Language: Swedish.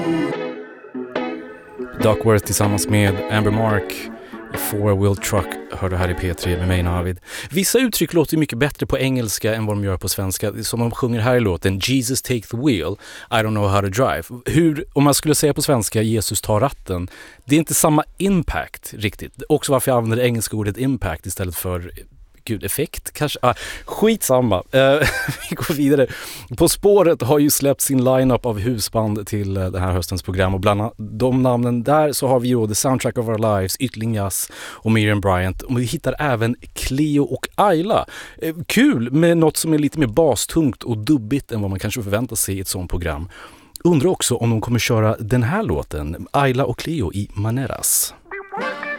Duckworth tillsammans med Amber Mark, Four Wheel Truck, hörde här i P3 med mig Navid. Vissa uttryck låter mycket bättre på engelska än vad de gör på svenska. Som de sjunger här i låten, Jesus take the wheel, I don't know how to drive. Hur, om man skulle säga på svenska, Jesus tar ratten, det är inte samma impact riktigt. Också varför jag använder det engelska ordet impact istället för effekt kanske. Skitsamma. Vi går vidare. På spåret har ju släppt sin lineup av husband till den här höstens program, och bland de namnen där så har vi ju The Soundtrack of Our Lives, Ytling Jazz och Miriam Bryant, och vi hittar även Cleo och Ayla. Kul med något som är lite mer bastungt och dubbigt än vad man kanske förväntar sig i ett sånt program. Undrar också om de kommer köra den här låten, Ayla och Cleo i Maneras.